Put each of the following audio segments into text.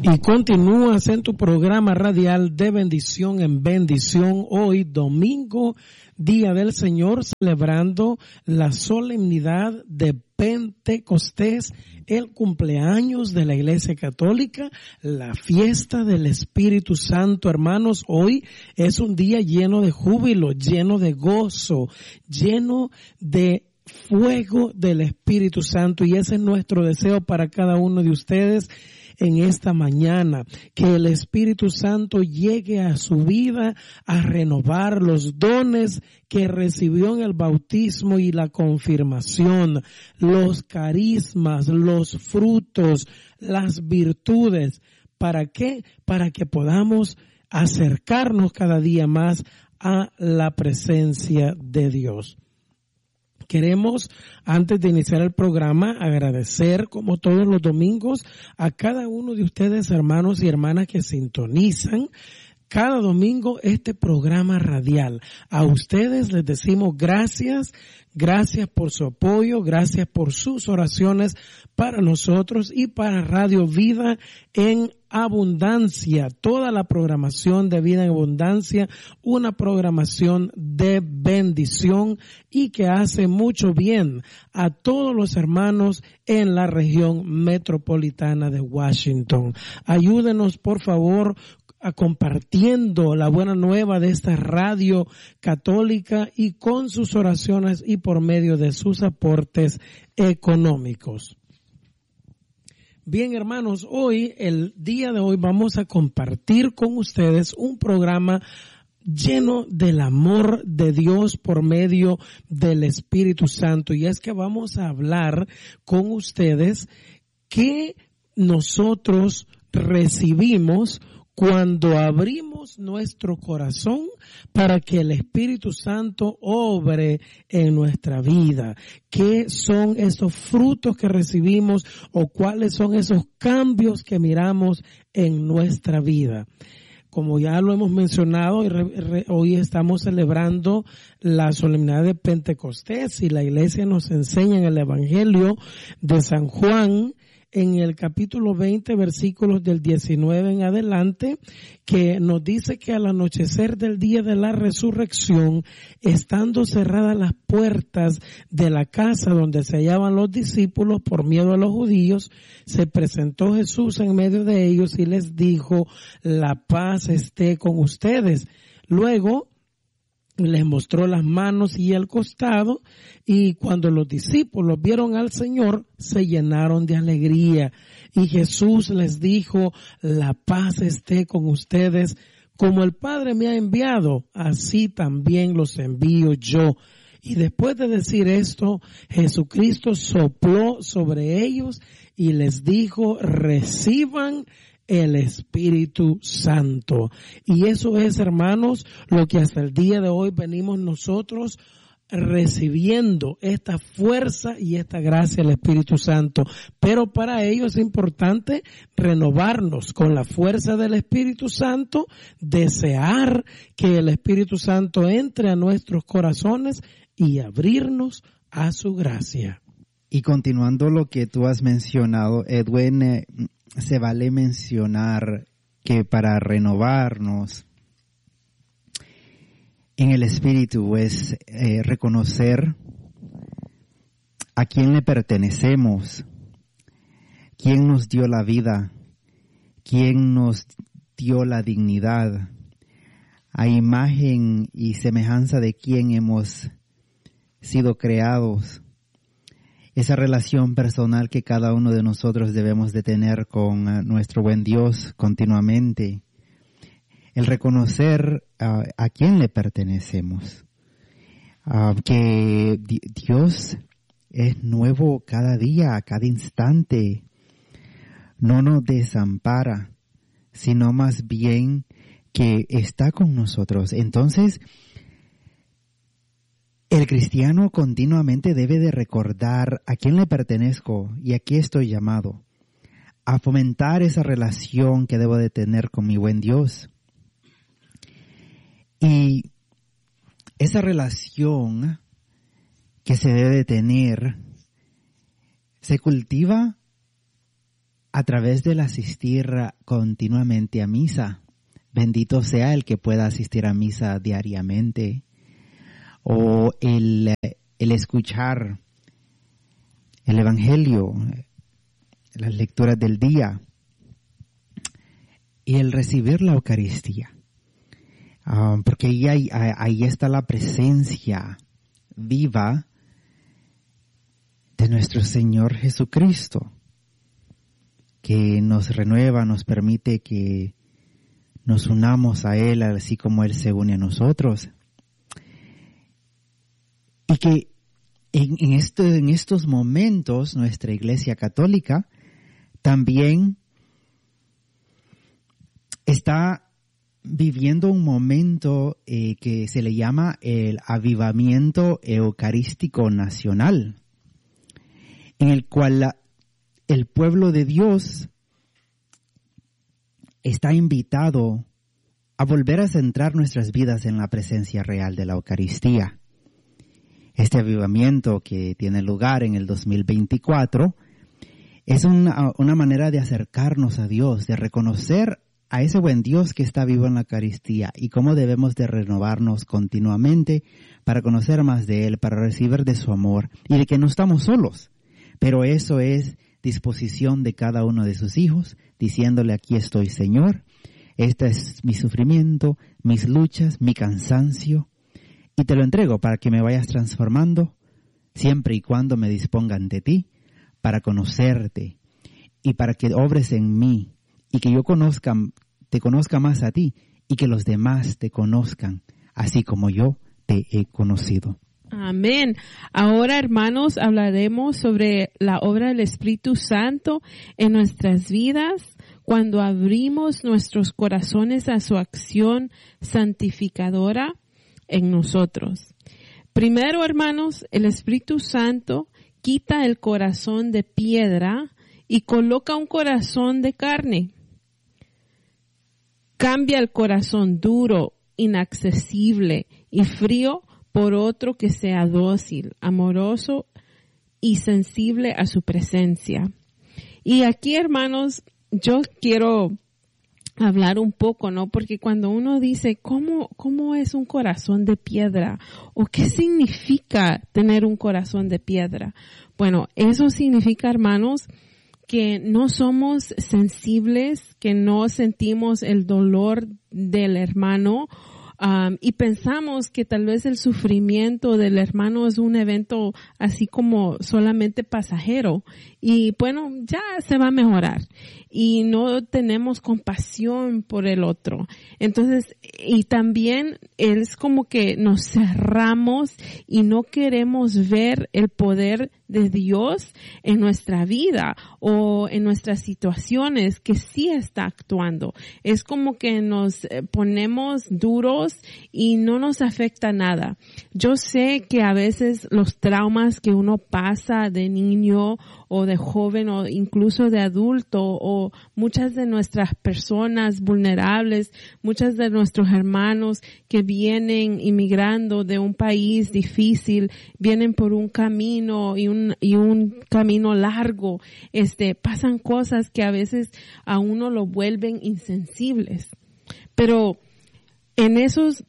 Y continúas en tu programa radial de bendición en bendición. Hoy, domingo, Día del Señor, celebrando la solemnidad de Pentecostés, el cumpleaños de la Iglesia Católica, la fiesta del Espíritu Santo. Hermanos, hoy es un día lleno de júbilo, lleno de gozo, lleno de fuego del Espíritu Santo, y ese es nuestro deseo para cada uno de ustedes en esta mañana, que el Espíritu Santo llegue a su vida a renovar los dones que recibió en el bautismo y la confirmación, los carismas, los frutos, las virtudes. ¿Para qué? Para que podamos acercarnos cada día más a la presencia de Dios. Queremos, antes de iniciar el programa, agradecer, como todos los domingos, a cada uno de ustedes, hermanos y hermanas, que sintonizan cada domingo este programa radial. A ustedes les decimos gracias, gracias por su apoyo, gracias por sus oraciones para nosotros y para Radio Vida en Abundancia. Toda la programación de Vida en Abundancia, una programación de bendición y que hace mucho bien a todos los hermanos en la región metropolitana de Washington. Ayúdenos, por favor, a compartiendo la buena nueva de esta radio católica y con sus oraciones y por medio de sus aportes económicos. Bien, hermanos, el día de hoy vamos a compartir con ustedes un programa lleno del amor de Dios por medio del Espíritu Santo, y es que vamos a hablar con ustedes que nosotros recibimos cuando abrimos nuestro corazón para que el Espíritu Santo obre en nuestra vida. ¿Qué son esos frutos que recibimos o cuáles son esos cambios que miramos en nuestra vida? Como ya lo hemos mencionado, hoy estamos celebrando la solemnidad de Pentecostés, y la Iglesia nos enseña en el Evangelio de San Juan, en el capítulo 20, versículos del 19 en adelante, que nos dice que al anochecer del día de la resurrección, estando cerradas las puertas de la casa donde se hallaban los discípulos por miedo a los judíos, se presentó Jesús en medio de ellos y les dijo: la paz esté con ustedes. Luego les mostró las manos y el costado, y cuando los discípulos vieron al Señor, se llenaron de alegría. Y Jesús les dijo: la paz esté con ustedes. Como el Padre me ha enviado, así también los envío yo. Y después de decir esto, Jesucristo sopló sobre ellos y les dijo: reciban el Espíritu Santo. Y eso es, hermanos, lo que hasta el día de hoy venimos nosotros recibiendo, esta fuerza y esta gracia del Espíritu Santo. Pero para ello es importante renovarnos con la fuerza del Espíritu Santo, desear que el Espíritu Santo entre a nuestros corazones y abrirnos a su gracia. Y continuando lo que tú has mencionado, Edwin, se vale mencionar que para renovarnos en el Espíritu es reconocer a quién le pertenecemos, quién nos dio la vida, quién nos dio la dignidad, a imagen y semejanza de quién hemos sido creados. Esa relación personal que cada uno de nosotros debemos de tener con nuestro buen Dios continuamente. El reconocer a quién le pertenecemos. Que Dios es nuevo cada día, cada instante. No nos desampara, sino más bien que está con nosotros. Entonces, el cristiano continuamente debe de recordar a quién le pertenezco y a qué estoy llamado, a fomentar esa relación que debo de tener con mi buen Dios. Y esa relación que se debe tener se cultiva a través del asistir continuamente a misa. Bendito sea el que pueda asistir a misa diariamente, o el escuchar el Evangelio, las lecturas del día, y el recibir la Eucaristía. Porque ahí está la presencia viva de nuestro Señor Jesucristo, que nos renueva, nos permite que nos unamos a Él, así como Él se une a nosotros. Y que en estos momentos nuestra Iglesia Católica también está viviendo un momento que se le llama el avivamiento eucarístico nacional, en el cual el pueblo de Dios está invitado a volver a centrar nuestras vidas en la presencia real de la Eucaristía. Este avivamiento que tiene lugar en el 2024 es una manera de acercarnos a Dios, de reconocer a ese buen Dios que está vivo en la Eucaristía y cómo debemos de renovarnos continuamente para conocer más de Él, para recibir de su amor y de que no estamos solos. Pero eso es disposición de cada uno de sus hijos, diciéndole: aquí estoy, Señor, este es mi sufrimiento, mis luchas, mi cansancio, y te lo entrego para que me vayas transformando siempre y cuando me disponga ante ti para conocerte y para que obres en mí y que yo te conozca más a ti y que los demás te conozcan así como yo te he conocido. Amén. Ahora, hermanos, hablaremos sobre la obra del Espíritu Santo en nuestras vidas cuando abrimos nuestros corazones a su acción santificadora en nosotros. Primero, hermanos, el Espíritu Santo quita el corazón de piedra y coloca un corazón de carne. Cambia el corazón duro, inaccesible y frío por otro que sea dócil, amoroso y sensible a su presencia. Y aquí, hermanos, yo quiero hablar un poco, ¿no? Porque cuando uno dice, ¿cómo es un corazón de piedra? ¿O qué significa tener un corazón de piedra? Bueno, eso significa, hermanos, que no somos sensibles, que no sentimos el dolor del hermano, y pensamos que tal vez el sufrimiento del hermano es un evento así como solamente pasajero y bueno, ya se va a mejorar y no tenemos compasión por el otro. Entonces, y también es como que nos cerramos y no queremos ver el poder de Dios en nuestra vida o en nuestras situaciones que sí está actuando. Es como que nos ponemos duros y no nos afecta nada. Yo sé que a veces los traumas que uno pasa de niño o de joven o incluso de adulto o muchas de nuestras personas vulnerables, muchas de nuestros hermanos que vienen inmigrando de un país difícil, vienen por un camino y un camino largo, pasan cosas que a veces a uno lo vuelven insensibles. Pero en esos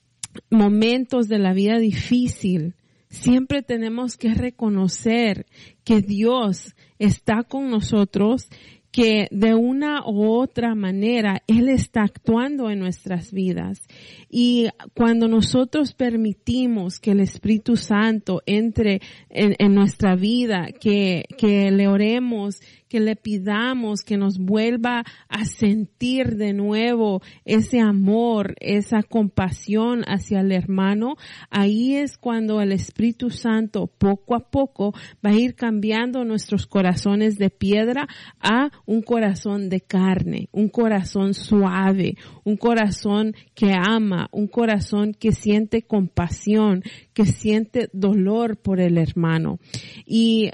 momentos de la vida difícil, siempre tenemos que reconocer que Dios está con nosotros, que de una u otra manera Él está actuando en nuestras vidas. Y cuando nosotros permitimos que el Espíritu Santo entre en nuestra vida, que le oremos, que le pidamos que nos vuelva a sentir de nuevo ese amor, esa compasión hacia el hermano, ahí es cuando el Espíritu Santo poco a poco va a ir cambiando nuestros corazones de piedra a un corazón de carne, un corazón suave, un corazón que ama, un corazón que siente compasión, que siente dolor por el hermano. Y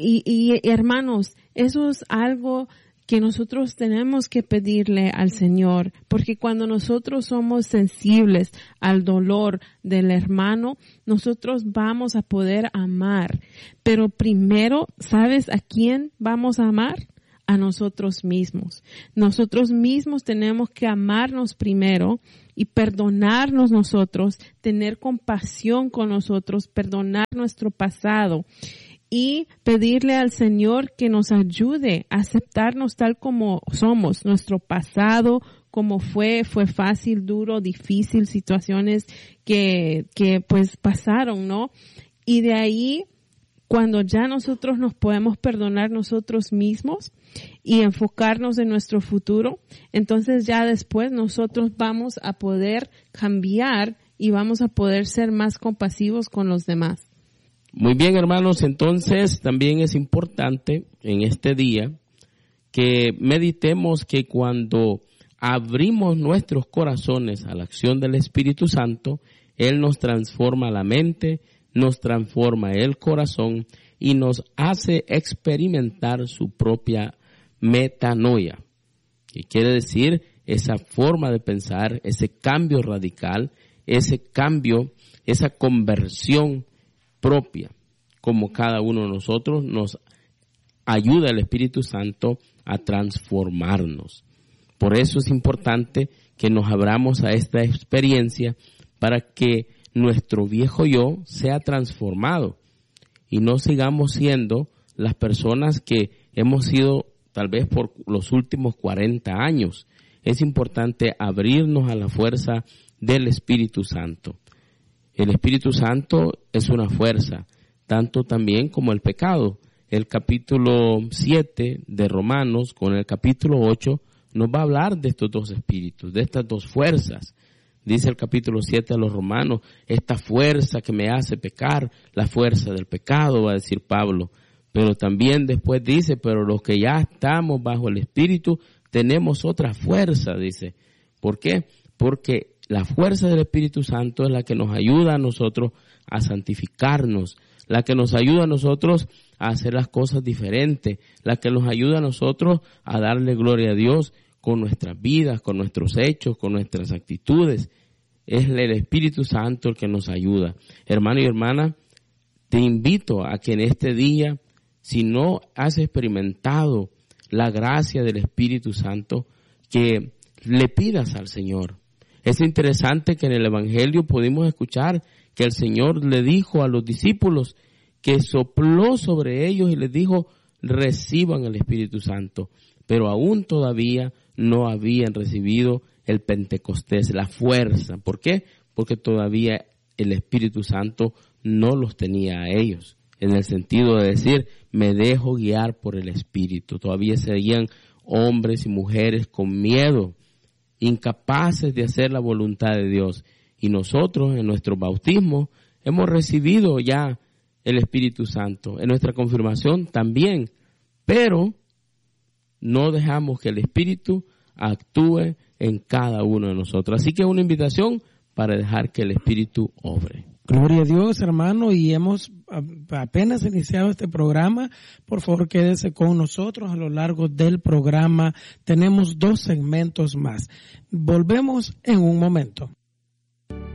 hermanos, eso es algo que nosotros tenemos que pedirle al Señor, porque cuando nosotros somos sensibles al dolor del hermano, nosotros vamos a poder amar. Pero primero, ¿sabes a quién vamos a amar? a nosotros mismos. Nosotros mismos tenemos que amarnos primero y perdonarnos nosotros, tener compasión con nosotros, perdonar nuestro pasado y pedirle al Señor que nos ayude a aceptarnos tal como somos, nuestro pasado, como fue fácil, duro, difícil, situaciones que pues pasaron, ¿no? Y de ahí, cuando ya nosotros nos podemos perdonar nosotros mismos y enfocarnos en nuestro futuro, entonces ya después nosotros vamos a poder cambiar y vamos a poder ser más compasivos con los demás. Muy bien, hermanos, entonces también es importante en este día que meditemos que cuando abrimos nuestros corazones a la acción del Espíritu Santo, Él nos transforma la mente, nos transforma el corazón y nos hace experimentar su propia metanoia. Y quiere decir esa forma de pensar, ese cambio radical, ese cambio, esa conversión propia, como cada uno de nosotros nos ayuda el Espíritu Santo a transformarnos. Por eso es importante que nos abramos a esta experiencia para que nuestro viejo yo sea transformado y no sigamos siendo las personas que hemos sido tal vez por los últimos 40 años. Es importante abrirnos a la fuerza del Espíritu Santo. El Espíritu Santo es una fuerza, tanto también como el pecado. El capítulo 7 de Romanos con el capítulo 8 nos va a hablar de estos dos espíritus, de estas dos fuerzas. Dice el capítulo 7 a los romanos, esta fuerza que me hace pecar, la fuerza del pecado, va a decir Pablo. Pero también después dice, pero los que ya estamos bajo el Espíritu, tenemos otra fuerza, dice. ¿Por qué? Porque la fuerza del Espíritu Santo es la que nos ayuda a nosotros a santificarnos, la que nos ayuda a nosotros a hacer las cosas diferentes, la que nos ayuda a nosotros a darle gloria a Dios con nuestras vidas, con nuestros hechos, con nuestras actitudes. Es el Espíritu Santo el que nos ayuda. Hermano y hermana, te invito a que en este día, si no has experimentado la gracia del Espíritu Santo, que le pidas al Señor. Es interesante que en el Evangelio pudimos escuchar que el Señor le dijo a los discípulos que sopló sobre ellos y les dijo, reciban el Espíritu Santo. Pero aún todavía no habían recibido el Pentecostés, la fuerza. ¿Por qué? Porque todavía el Espíritu Santo no los tenía a ellos. En el sentido de decir, me dejo guiar por el Espíritu. Todavía seguían hombres y mujeres con miedo, incapaces de hacer la voluntad de Dios. Y nosotros en nuestro bautismo hemos recibido ya el Espíritu Santo. En nuestra confirmación también. Pero no dejamos que el Espíritu actúe en cada uno de nosotros. Así que una invitación para dejar que el Espíritu obre. Gloria a Dios, hermano, y hemos apenas iniciado este programa. Por favor, quédese con nosotros a lo largo del programa. Tenemos 2 segmentos más. Volvemos en un momento.